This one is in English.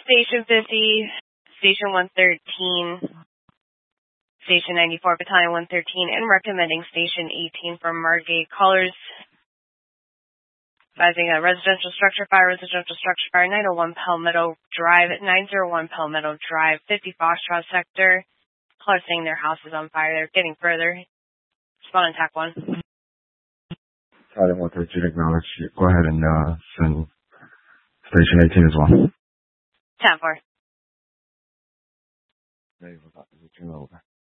Station 50, Station 113, Station 94, Battalion 113, and recommending Station 18 from Margate. Callers advising a residential structure fire, 901 Palmetto Drive, 901 Palmetto Drive, 50 Foxtrot sector. Callers saying their house is on fire. They're getting further. Respond on TAC 1. Battalion 113, acknowledge. Go ahead and send Station 18 as well. TAC 4.